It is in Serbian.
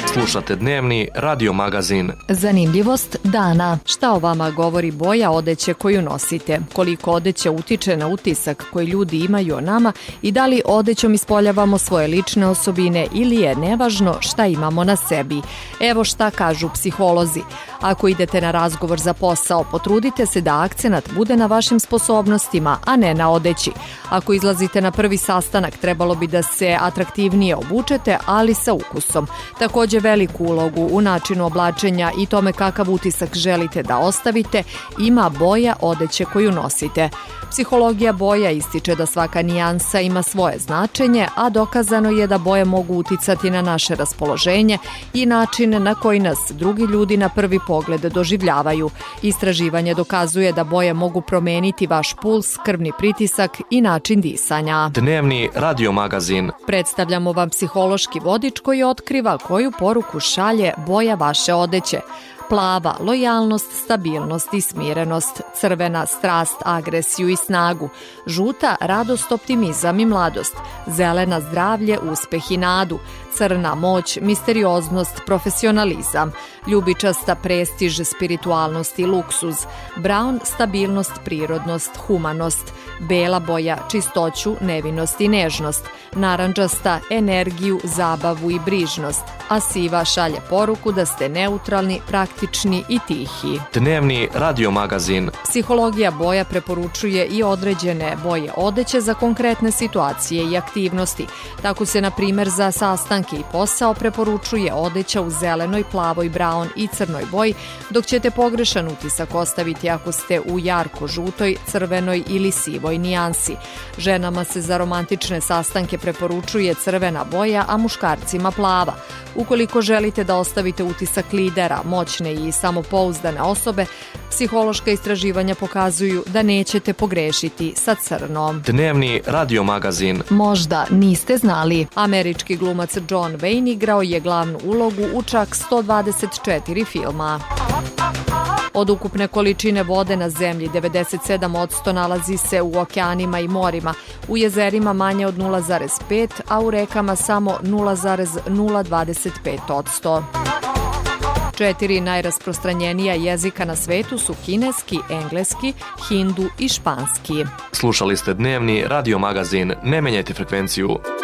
Slušate dnevni radio magazin. Zanimljivost dana. Šta o vama govori boja odeće koju nosite? Koliko odeća utiče na utisak koji ljudi imaju o nama i da li odećom ispoljavamo svoje lične osobine ili je nevažno šta imamo na sebi? Evo šta kažu psiholozi. Ako idete na razgovor za posao, potrudite se da akcenat bude na vašim sposobnostima, a ne na odeći. Ako izlazite na prvi sastanak, trebalo bi da se atraktivnije obučete, ali sa ukusom. Također veliku ulogu u načinu oblačenja i tome kakav utisak želite da ostavite ima boja odeće koju nosite. Psihologija boja ističe da svaka nijansa ima svoje značenje, a dokazano je da boje mogu uticati na naše raspoloženje i način na koji nas drugi ljudi na prvi pogled doživljavaju. Istraživanje dokazuje da boje mogu promeniti vaš puls, krvni pritisak i način disanja. Dnevni radio magazin. Predstavljamo vam psihološki vodič koji otkriva koju poruku šalje boja vaše odeće. Plava, lojalnost, stabilnost i smirenost. Crvena, strast, agresiju i snagu. Žuta, radost, optimizam i mladost. Zelena, zdravlje, uspeh i nadu. Crna, moć, misterioznost, profesionalizam. Ljubičasta, prestiž, spiritualnost i luksuz. Brown, stabilnost, prirodnost, humanost. Bela boja, čistoću, nevinost i nežnost. Narandžasta, energiju, zabavu i brižnost. A siva šalje poruku da ste neutralni, praktični i tihi. Dnevni radio magazin. Psihologija boja preporučuje i određene boje odeće za konkretne situacije i aktivnosti. Tako se, na primjer, za sastanke i posao preporučuje odeća u zelenoj, plavoj, brown i crnoj boji, dok ćete pogrešan utisak ostaviti ako ste u jarko-žutoj, crvenoj ili sivoj nijansi. Ženama se za romantične sastanke preporučuje crvena boja, a muškarcima plava. Ukoliko želite da ostavite utisak lidera, moćne i samopouzdane osobe, psihološka istraživanja pokazuju da nećete pogrešiti sa crnom. Dnevni radio magazin. Možda niste znali. Američki glumac John Wayne igrao je glavnu ulogu u čak 124 filma. Od ukupne količine vode na zemlji 97% nalazi se u okeanima i morima, u jezerima manje od 0,5, a u rekama samo 0,025%. 4 najrasprostranjenija jezika na svetu su kineski, engleski, hindu i španski. Slušali ste dnevni radio magazin. Ne menjajte frekvenciju.